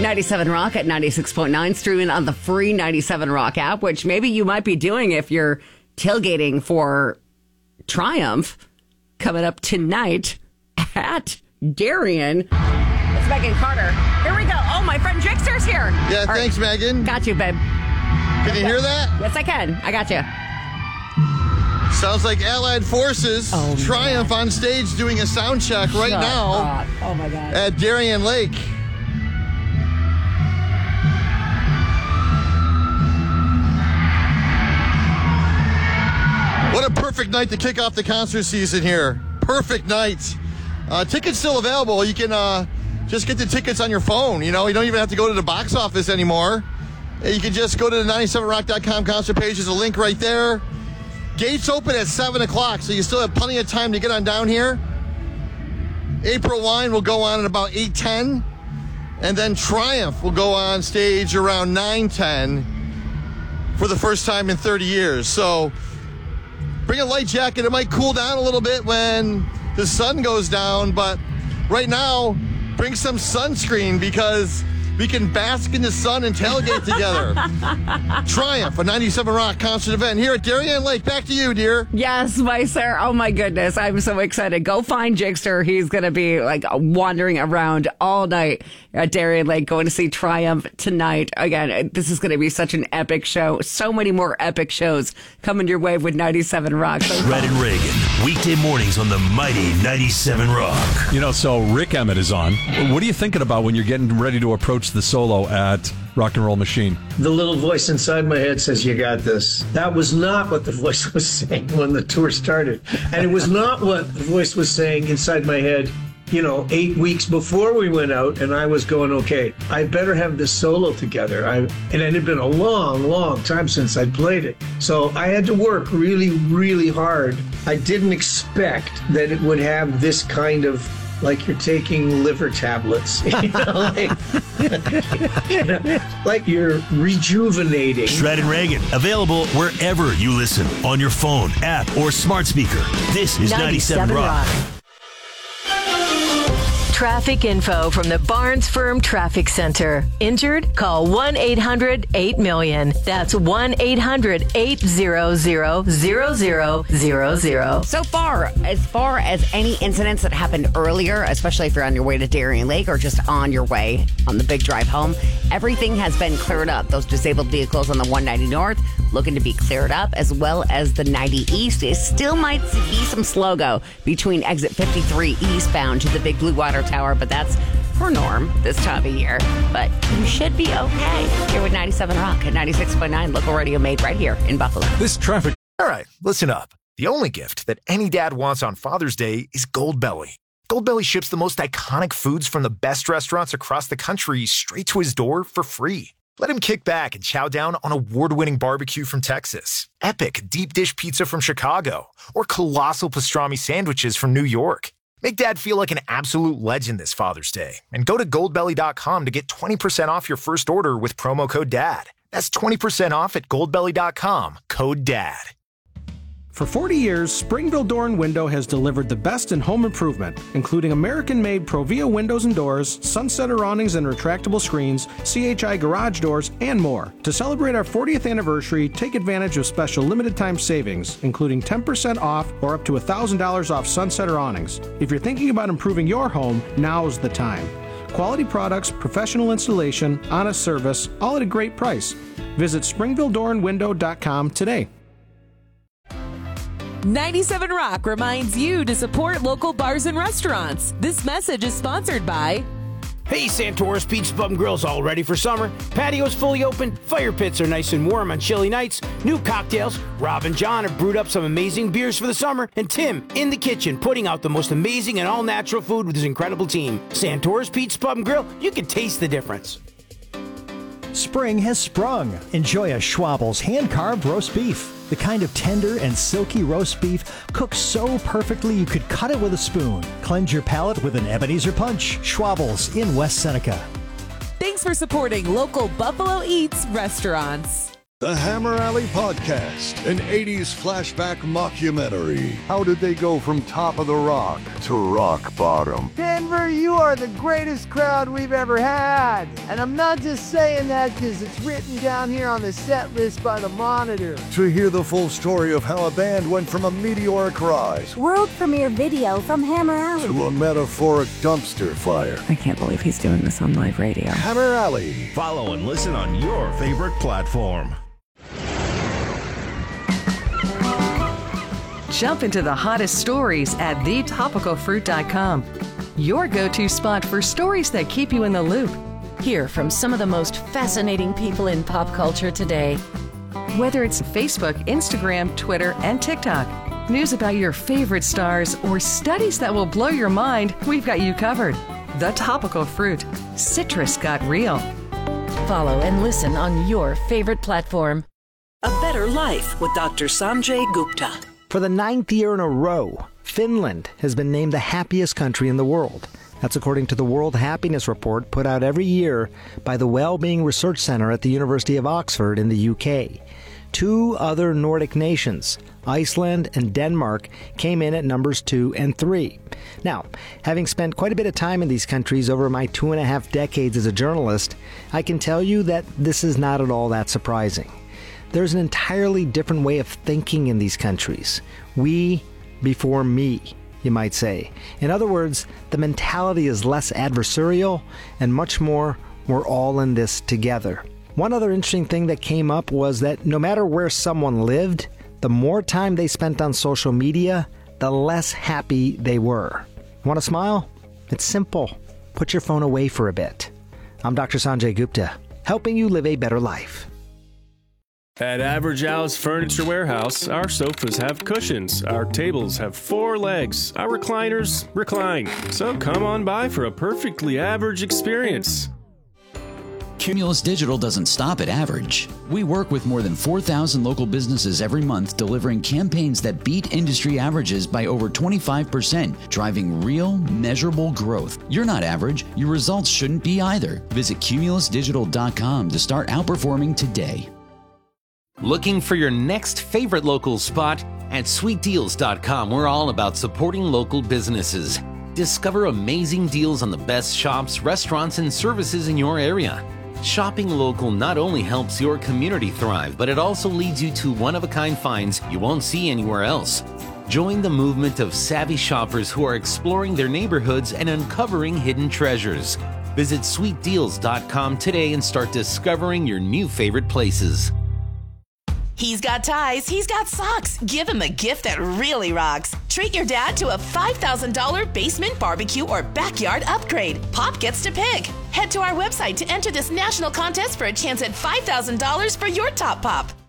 97 Rock at 96.9, streaming on the free 97 Rock app, which maybe you might be doing if you're tailgating for Triumph coming up tonight at Darien. It's Megan Carter. Here we go. Oh, my friend Jixter's here. Yeah, thanks, Megan. Got you, babe. Can you hear that? Yes, I can. I got you. Sounds like Allied Forces. Triumph on stage doing a sound check right now. Oh, my God. At Darien Lake. What a perfect night to kick off the concert season here. Perfect night. Tickets still available. You can just get the tickets on your phone. You know, you don't even have to go to the box office anymore. You can just go to the 97rock.com concert page. There's a link right there. Gates open at 7 o'clock, so you still have plenty of time to get on down here. April Wine will go on at about 8:10. And then Triumph will go on stage around 9:10 for the first time in 30 years. So bring a light jacket. It might cool down a little bit when the sun goes down, but right now, bring some sunscreen because we can bask in the sun and tailgate together. Triumph, a 97 Rock concert event here at Darien Lake. Back to you, dear. Yes, my sir. Oh, my goodness. I'm so excited. Go find Jigster. He's going to be like wandering around all night at Darien Lake, going to see Triumph tonight. Again, this is going to be such an epic show. So many more epic shows coming your way with 97 Rock. Shred and Reagan, weekday mornings on the mighty 97 Rock. You know, so Rick Emmett is on. What are you thinking about when you're getting ready to approach the solo at Rock and Roll Machine? The little voice inside my head says, you got this. That was not what the voice was saying when the tour started. And it was not what the voice was saying inside my head, 8 weeks before we went out, and I was going, okay, I better have this solo together. And it had been a long, long time since I'd played it. So I had to work really, really hard. I didn't expect that it would have this kind of, like you're taking liver tablets, like you're rejuvenating. Shred and Reagan, available wherever you listen, on your phone, app, or smart speaker. This is 97 Rock. Traffic info from the Barnes Firm Traffic Center. Injured? Call 1-800-8-million. That's 1-800-800-0000. So far as any incidents that happened earlier, especially if you're on your way to Darien Lake or just on your way on the big drive home, everything has been cleared up. Those disabled vehicles on the 190 North looking to be cleared up, as well as the 90 East. It still might be some slow-go between exit 53 eastbound to the Big Blue Water Tower, but that's for norm this time of year. But you should be okay here with 97 Rock at 96.9, local radio made right here in Buffalo. This traffic. All right, listen up. The only gift that any dad wants on Father's Day is Goldbelly. Goldbelly ships the most iconic foods from the best restaurants across the country straight to his door for free. Let him kick back and chow down on award-winning barbecue from Texas, epic deep dish pizza from Chicago, or colossal pastrami sandwiches from New York. Make Dad feel like an absolute legend this Father's Day, and go to goldbelly.com to get 20% off your first order with promo code DAD. That's 20% off at goldbelly.com, code DAD. For 40 years, Springville Door and Window has delivered the best in home improvement, including American-made Provia windows and doors, Sunsetter awnings and retractable screens, CHI garage doors, and more. To celebrate our 40th anniversary, take advantage of special limited-time savings, including 10% off or up to $1,000 off Sunsetter awnings. If you're thinking about improving your home, now's the time. Quality products, professional installation, honest service, all at a great price. Visit SpringvilleDoorandWindow.com today. 97 Rock reminds you to support local bars and restaurants. This message is sponsored by... Hey, Santora's Pizza Pub and Grill's all ready for summer. Patio's fully open, fire pits are nice and warm on chilly nights, new cocktails. Rob and John have brewed up some amazing beers for the summer, and Tim in the kitchen putting out the most amazing and all-natural food with his incredible team. Santora's Pizza Pub and Grill, you can taste the difference. Spring has sprung. Enjoy a Schwabel's hand-carved roast beef. The kind of tender and silky roast beef cooked so perfectly you could cut it with a spoon. Cleanse your palate with an Ebenezer Punch. Schwabel's in West Seneca. Thanks for supporting local Buffalo Eats restaurants. The Hammer Alley Podcast, an 80s flashback mockumentary. How did they go from top of the rock to rock bottom? Denver, you are the greatest crowd we've ever had. And I'm not just saying that because it's written down here on the set list by the Monitor. To hear the full story of how a band went from a meteoric rise, world premiere video from Hammer Alley, to a metaphoric dumpster fire. I can't believe he's doing this on live radio. Hammer Alley. Follow and listen on your favorite platform. Jump into the hottest stories at thetopicalfruit.com. Your go-to spot for stories that keep you in the loop. Hear from some of the most fascinating people in pop culture today. Whether it's Facebook, Instagram, Twitter, and TikTok, news about your favorite stars, or studies that will blow your mind, we've got you covered. The Topical Fruit. Citrus got real. Follow and listen on your favorite platform. A Better Life with Dr. Sanjay Gupta. For the 9th year in a row, Finland has been named the happiest country in the world. That's according to the World Happiness Report put out every year by the Wellbeing Research Centre at the University of Oxford in the UK. 2 other Nordic nations, Iceland and Denmark, came in at numbers 2 and 3. Now, having spent quite a bit of time in these countries over my 2.5 decades as a journalist, I can tell you that this is not at all that surprising. There's an entirely different way of thinking in these countries. We before me, you might say. In other words, the mentality is less adversarial and much more, we're all in this together. One other interesting thing that came up was that no matter where someone lived, the more time they spent on social media, the less happy they were. Want to smile? It's simple. Put your phone away for a bit. I'm Dr. Sanjay Gupta, helping you live a better life. At Average Al's Furniture Warehouse, our sofas have cushions, our tables have 4 legs, our recliners recline. So come on by for a perfectly average experience. Cumulus Digital doesn't stop at average. We work with more than 4,000 local businesses every month, delivering campaigns that beat industry averages by over 25%, driving real, measurable growth. You're not average. Your results shouldn't be either. Visit cumulusdigital.com to start outperforming today. Looking for your next favorite local spot? At sweetdeals.com, we're all about supporting local businesses. Discover amazing deals on the best shops, restaurants, and services in your area. Shopping local not only helps your community thrive, but it also leads you to one-of-a-kind finds you won't see anywhere else. Join the movement of savvy shoppers who are exploring their neighborhoods and uncovering hidden treasures. Visit sweetdeals.com today and start discovering your new favorite places. He's got ties, he's got socks. Give him a gift that really rocks. Treat your dad to a $5,000 basement barbecue or backyard upgrade. Pop gets to pick. Head to our website to enter this national contest for a chance at $5,000 for your top pop.